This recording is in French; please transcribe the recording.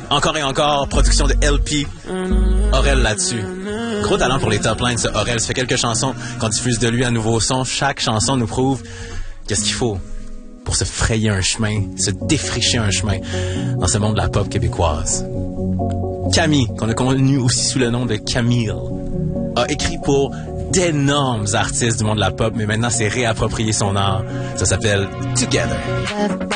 Encore et encore, production de LP. Aurel là-dessus. Gros talent pour les top lines, ce Aurel. Ça fait quelques chansons qu'on diffuse de lui un nouveau son. Chaque chanson nous prouve qu'est-ce qu'il faut pour se frayer un chemin, se défricher un chemin dans ce monde de la pop québécoise. Camille, qu'on a connu aussi sous le nom de Camille, a écrit pour d'énormes artistes du monde de la pop, mais maintenant c'est réapproprié son art. Ça s'appelle Together.